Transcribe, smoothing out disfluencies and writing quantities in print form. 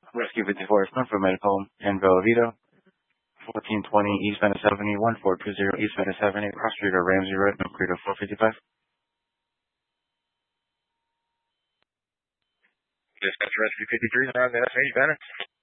Rescue 54 is known for medical in Bella Vita, 1420 East Venice Avenue, 1420 East Venice Avenue, Cross Street or Ramsey Road, no Credo 455. Dispatch Rescue 53 around the SH Venice.